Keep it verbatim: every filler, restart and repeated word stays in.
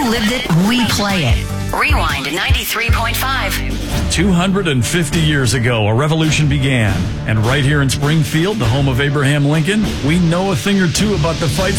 lived it, we play it. Rewind ninety-three point five. two hundred fifty years ago, a revolution began. And right here in Springfield, the home of Abraham Lincoln, we know a thing or two about the fight